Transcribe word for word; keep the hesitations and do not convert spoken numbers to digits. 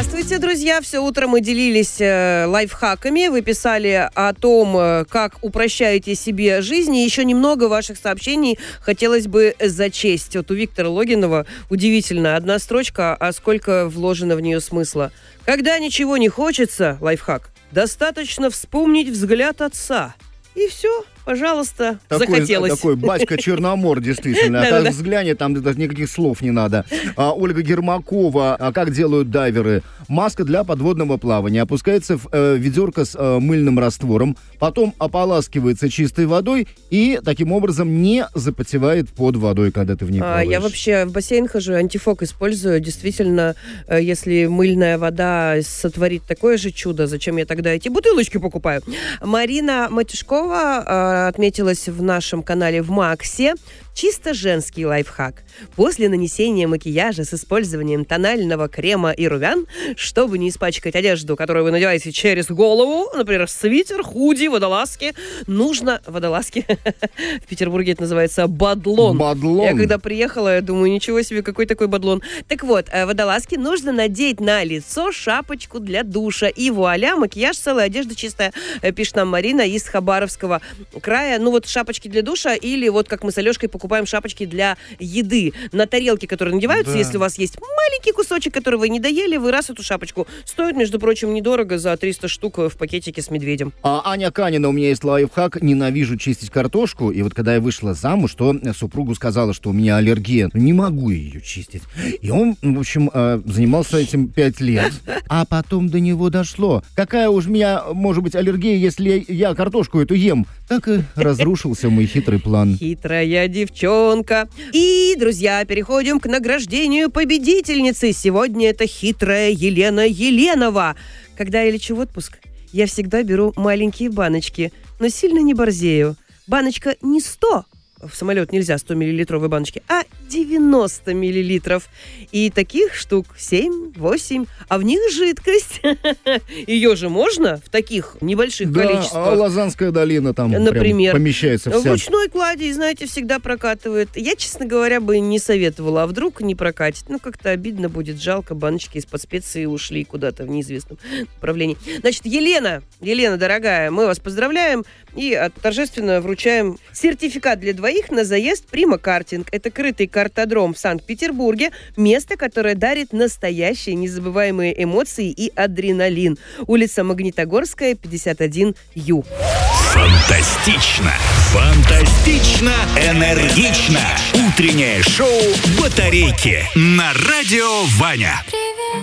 Здравствуйте, друзья! Все утро мы делились э, лайфхаками. Вы писали о том, э, как упрощаете себе жизнь. И еще немного ваших сообщений хотелось бы зачесть. Вот у Виктора Логинова удивительно. Одна строчка, а сколько вложено в нее смысла. Когда ничего не хочется, лайфхак, достаточно вспомнить взгляд отца. И все, пожалуйста, такой, захотелось. Такой батька Черномор, действительно. А как взглянет, там даже никаких слов не надо. А, Ольга Гермакова, а как делают дайверы? Маска для подводного плавания опускается в э, ведерко с э, мыльным раствором, потом ополаскивается чистой водой и таким образом не запотевает под водой, когда ты в ней плаваешь. А, я вообще в бассейн хожу, антифок использую. Действительно, э, если мыльная вода сотворит такое же чудо, зачем я тогда эти бутылочки покупаю? Марина Матюшкова э, отметилась в нашем канале в Максе. Чисто женский лайфхак. После нанесения макияжа с использованием тонального крема и румян, чтобы не испачкать одежду, которую вы надеваете через голову, например, свитер, худи, водолазки, нужно... Водолазки? В Петербурге это называется бадлон. Бадлон. Я когда приехала, я думаю, ничего себе, какой такой бадлон. Так вот, водолазки нужно надеть на лицо шапочку для душа. И вуаля, макияж, целая одежда чистая, пишет нам Марина из Хабаровского края. Ну вот шапочки для душа или вот как мы с Алешкой покупаем покупаем шапочки для еды на тарелки, которые надеваются. Да. Если у вас есть маленький кусочек, который вы не доели, вы раз эту шапочку. Стоит, между прочим, недорого, за триста штук в пакетике с медведем. А Аня Канина, у меня есть лайфхак. Ненавижу чистить картошку. И вот когда я вышла замуж, то супругу сказала, что у меня аллергия. Не могу ее чистить. И он, в общем, занимался этим пять лет. А потом до него дошло. Какая уж у меня может быть аллергия, если я картошку эту ем? Так и разрушился мой хитрый план. Хитрая девчонка. И, друзья, переходим к награждению победительницы. Сегодня это хитрая Елена Еленова. Когда я лечу в отпуск, я всегда беру маленькие баночки, но сильно не борзею. Баночка не сто, в самолет нельзя сто миллилитровой баночки, а девяносто миллилитров. И таких штук семь-восемь, а в них жидкость. Ее же можно в таких небольших да, количествах. А Лазанская долина там например, помещается вся. В ручной кладе, знаете, всегда прокатывает. Я, честно говоря, бы не советовала, а вдруг не прокатит. Ну, как-то обидно будет, жалко, баночки из-под специи ушли куда-то в неизвестном направлении. Значит, Елена, Елена, дорогая, мы вас поздравляем и торжественно вручаем сертификат для двоих на заезд Прима Картинг. Это крытый картодром в Санкт-Петербурге. Место, которое дарит настоящие незабываемые эмоции и адреналин. Улица Магнитогорская, пятьдесят один Ю. Фантастично! Фантастично! Энергично! Утреннее шоу «Батарейки» на радио Ваня.